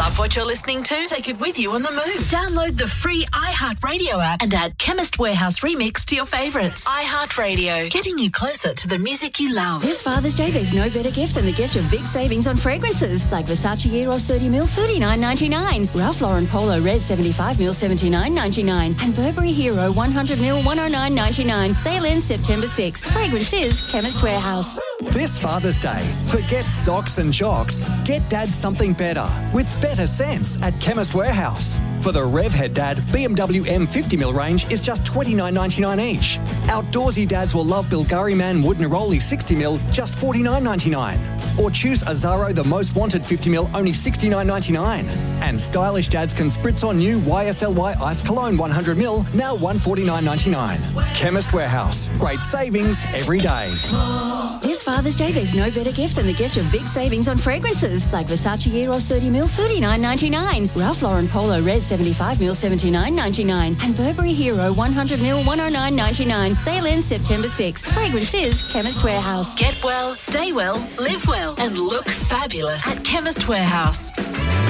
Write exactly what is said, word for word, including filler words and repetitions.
Love what you're listening to? Take it with you on the move. Download the free iHeartRadio app and add Chemist Warehouse Remix to your favourites. iHeartRadio, getting you closer to the music you love. This Father's Day, there's no better gift than the gift of big savings on fragrances, like Versace Eros thirty mil, thirty-nine ninety-nine, Ralph Lauren Polo Red seventy-five mil, seventy-nine ninety-nine, and Burberry Hero one hundred mil, one oh nine ninety-nine. Sale ends September sixth. Fragrance is Chemist Warehouse. This Father's Day, forget socks and jocks. Get Dad something better with better sense at Chemist Warehouse. For the Revhead Dad, B M W M fifty mil range is just twenty-nine ninety-nine each. Outdoorsy dads will love Bulgari Man Wood Neroli sixty mil, just forty-nine ninety-nine. Or choose Azaro The Most Wanted fifty mil, only sixty-nine ninety-nine. And stylish dads can spritz on new Y S L Y Ice Cologne one hundred mil, now one forty-nine ninety-nine. Chemist Warehouse, great savings every day. This Father's Day, there's no better gift than the gift of big savings on fragrances, like Versace Eros thirty mil, thirty-nine ninety-nine, Ralph Lauren Polo Red seventy-five mil, seventy-nine ninety-nine, and Burberry Hero one hundred mil, one oh nine ninety-nine. Sale ends September sixth. Fragrance is Chemist Warehouse. Get well, stay well, live well, and look fabulous at Chemist Warehouse.